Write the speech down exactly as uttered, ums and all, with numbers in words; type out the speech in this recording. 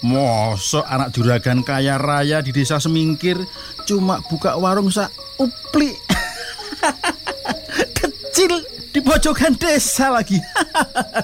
Mosok anak juragan kaya raya di desa Semingkir cuma buka warung sak upli. Kecil di pojokan desa lagi.